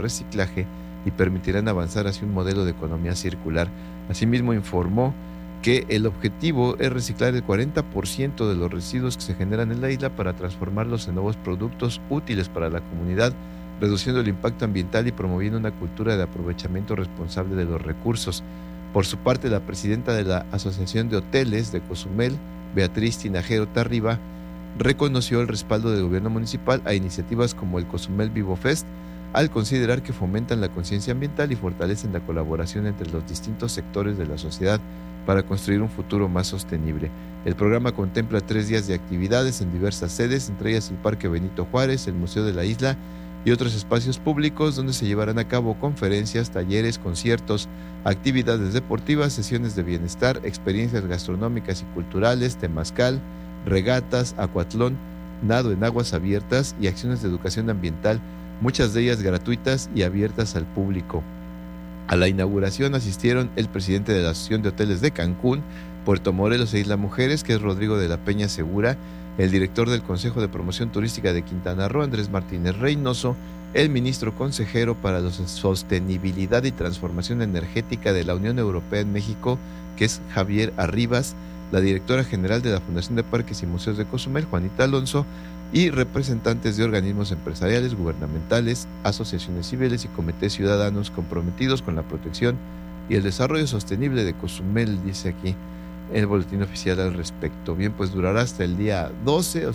reciclaje y permitirán avanzar hacia un modelo de economía circular. Asimismo, informó que el objetivo es reciclar el 40% de los residuos que se generan en la isla para transformarlos en nuevos productos útiles para la comunidad, reduciendo el impacto ambiental y promoviendo una cultura de aprovechamiento responsable de los recursos. Por su parte, la presidenta de la Asociación de Hoteles de Cozumel, Beatriz Tinajero Tarriba, reconoció el respaldo del gobierno municipal a iniciativas como el Cozumel Vivo Fest, al considerar que fomentan la conciencia ambiental y fortalecen la colaboración entre los distintos sectores de la sociedad para construir un futuro más sostenible. El programa contempla 3 días de actividades en diversas sedes, entre ellas el Parque Benito Juárez, el Museo de la Isla y otros espacios públicos donde se llevarán a cabo conferencias, talleres, conciertos, actividades deportivas, sesiones de bienestar, experiencias gastronómicas y culturales, temazcal, regatas, acuatlón, nado en aguas abiertas y acciones de educación ambiental, muchas de ellas gratuitas y abiertas al público. A la inauguración asistieron el presidente de la Asociación de Hoteles de Cancún, Puerto Morelos e Isla Mujeres, que es Rodrigo de la Peña Segura, el director del Consejo de Promoción Turística de Quintana Roo, Andrés Martínez Reynoso, el ministro consejero para la Sostenibilidad y Transformación Energética de la Unión Europea en México, que es Javier Arribas, la directora general de la Fundación de Parques y Museos de Cozumel, Juanita Alonso, y representantes de organismos empresariales, gubernamentales, asociaciones civiles y comités ciudadanos comprometidos con la protección y el desarrollo sostenible de Cozumel, dice aquí el boletín oficial al respecto. Bien, pues durará hasta el día 12,